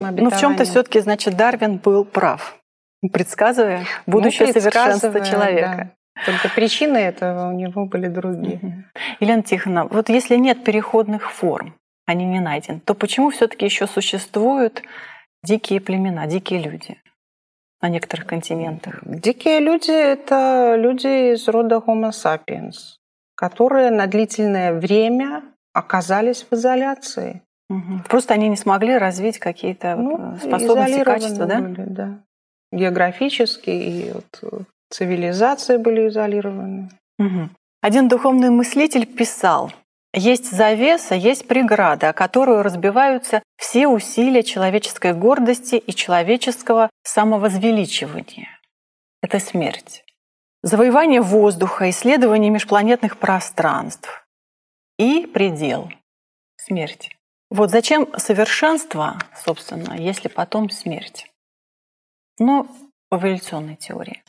Но в чем-то все-таки, значит, Дарвин был прав, предсказывая будущее совершенство человека. Да. Только причины этого у него были другие. Елена Тихоновна, вот если нет переходных форм, они не найдены, то почему все-таки еще существуют дикие племена, дикие люди на некоторых континентах? Дикие люди — это люди из рода Homo sapiens, которые на длительное время оказались в изоляции. Просто они не смогли развить какие-то способности, качества, да? Были, да. Географически и цивилизации были изолированы. Один духовный мыслитель писал: «Есть завеса, есть преграда, о которую разбиваются все усилия человеческой гордости и человеческого самовозвеличивания. Это смерть. Завоевание воздуха, исследование межпланетных пространств и предел — смерть». Вот зачем совершенство, собственно, если потом смерть? В эволюционной теории.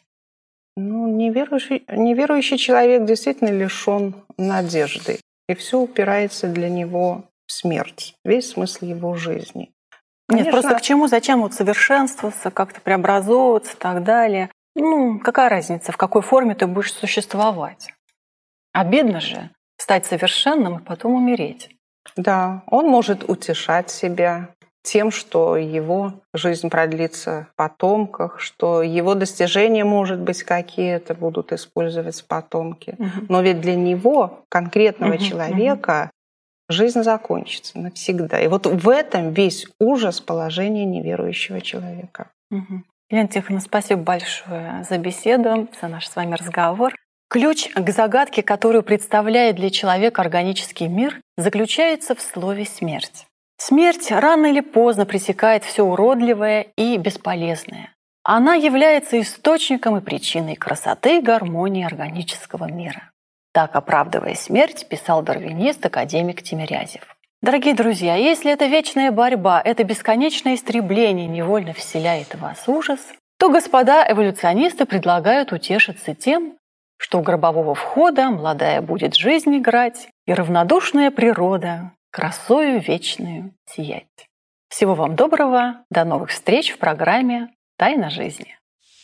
Неверующий человек действительно лишен надежды. И все упирается для него в смерть, весь смысл его жизни. Конечно, нет, просто к чему, зачем совершенствоваться, как-то преобразовываться и так далее? Какая разница, в какой форме ты будешь существовать? Обидно же стать совершенным и потом умереть. Да, он может утешать себя тем, что его жизнь продлится в потомках, что его достижения, может быть, какие-то будут использовать потомки. Но ведь для него, конкретного человека, жизнь закончится навсегда. И вот в этом весь ужас положения неверующего человека. Елена Тихоновна, спасибо большое за беседу, за наш с вами разговор. Ключ к загадке, которую представляет для человека органический мир, заключается в слове «смерть». Смерть рано или поздно пресекает все уродливое и бесполезное. Она является источником и причиной красоты и гармонии органического мира. Так, оправдывая смерть, писал дарвинист-академик Тимирязев. Дорогие друзья, если эта вечная борьба, это бесконечное истребление невольно вселяет в вас ужас, то господа эволюционисты предлагают утешиться тем, что у гробового входа молодая будет жизнь играть, и равнодушная природа красою вечную сиять. Всего вам доброго, до новых встреч в программе «Тайна жизни».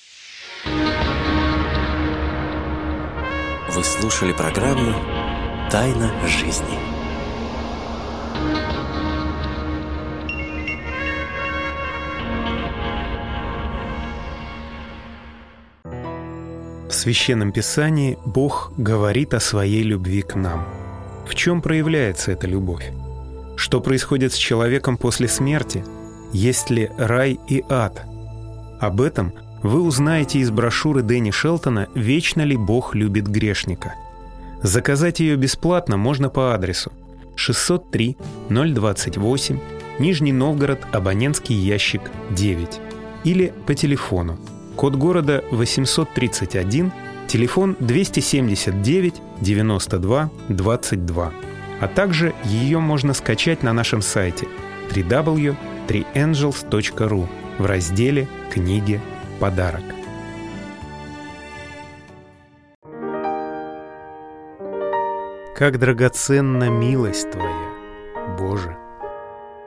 Вы слушали программу «Тайна жизни». В Священном Писании Бог говорит о своей любви к нам. В чем проявляется эта любовь? Что происходит с человеком после смерти? Есть ли рай и ад? Об этом вы узнаете из брошюры Дэнни Шелтона «Вечно ли Бог любит грешника?». Заказать ее бесплатно можно по адресу 603 028, Нижний Новгород, абонентский ящик 9, или по телефону, код города 831, телефон 279 92 22. А также ее можно скачать на нашем сайте www.3angels.ru в разделе «Книги. Подарок». Как драгоценна милость Твоя, Боже!